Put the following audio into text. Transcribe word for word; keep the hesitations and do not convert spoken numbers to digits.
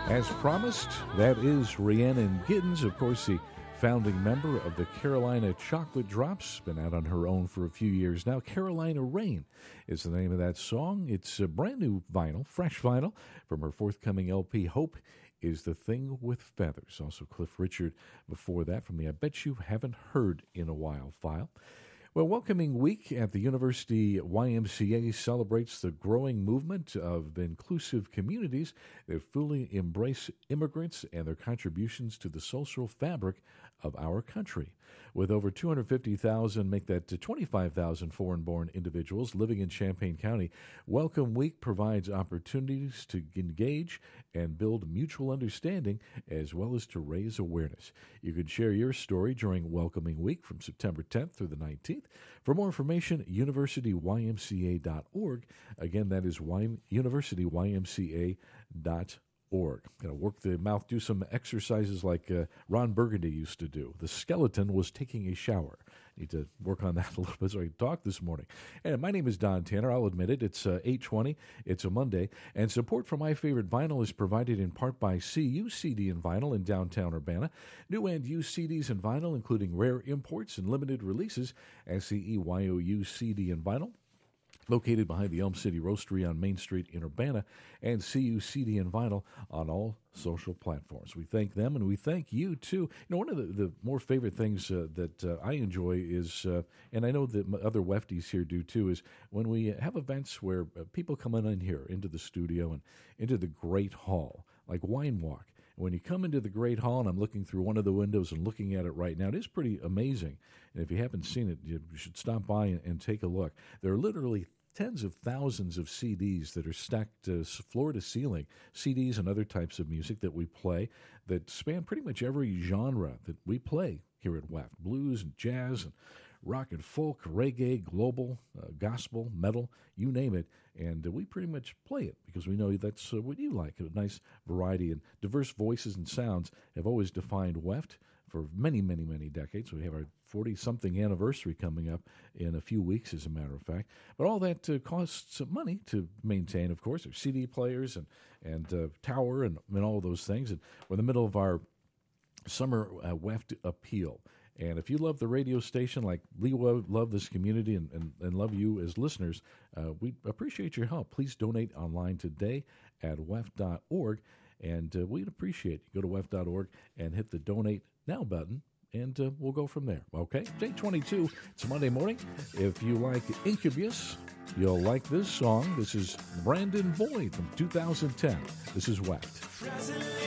As promised, that is Rhiannon Giddens, of course, the founding member of the Carolina Chocolate Drops. Been out on her own for a few years now. Carolina Rain is the name of that song. It's a brand new vinyl, fresh vinyl, from her forthcoming L P, Hope is the Thing with Feathers. Also Cliff Richard before that from the I Bet You Haven't Heard in a While file. Well, Welcoming Week at the University Y M C A celebrates the growing movement of inclusive communities that fully embrace immigrants and their contributions to the social fabric of our country. With over two hundred fifty thousand, make that to twenty-five thousand foreign-born individuals living in Champaign County, Welcome Week provides opportunities to engage and build mutual understanding as well as to raise awareness. You can share your story during Welcoming Week from September tenth through the nineteenth. For more information, university y m c a dot org. Again, that is university y m c a dot org. Org. Going to work the mouth, do some exercises like uh, Ron Burgundy used to do. The skeleton was taking a shower. Need to work on that a little bit so I can talk this morning. And my name is Don Tanner. I'll admit it. It's uh, eight twenty. It's a Monday. And support for My Favorite Vinyl is provided in part by C U C D and Vinyl in downtown Urbana. New and used C Ds and vinyl, including rare imports and limited releases. S C E Y O U C D and Vinyl, located behind the Elm City Roastery on Main Street in Urbana, and C U C D and Vinyl on all social platforms. We thank them, and we thank you, too. You know, one of the, the more favorite things uh, that uh, I enjoy is, uh, and I know that other Wefties here do, too, is when we have events where uh, people come in here into the studio and into the Great Hall, like Wine Walk. When you come into the Great Hall, and I'm looking through one of the windows and looking at it right now, it is pretty amazing. And if you haven't seen it, you should stop by and, and take a look. There are literally tens of thousands of C Ds that are stacked uh, floor to ceiling, C Ds and other types of music that we play that span pretty much every genre that we play here at W E F. Blues and jazz and rock and folk, reggae, global, uh, gospel, metal, you name it. And uh, we pretty much play it because we know that's uh, what you like. A nice variety and diverse voices and sounds have always defined W E F for many, many, many decades. We have our forty-something anniversary coming up in a few weeks, as a matter of fact. But all that uh, costs money to maintain, of course. There's C D players and, and uh, tower and, and all those things. And we're in the middle of our summer uh, W E F appeal. And if you love the radio station like we love this community and, and, and love you as listeners, uh, we appreciate your help. Please donate online today at W E F dot org. And uh, we'd appreciate it. Go to W E F dot org and hit the Donate Now button, and uh, we'll go from there. Okay? It's eight twenty-two. It's a Monday morning. If you like Incubus, you'll like this song. This is Brandon Boyd from two thousand ten. This is W E F.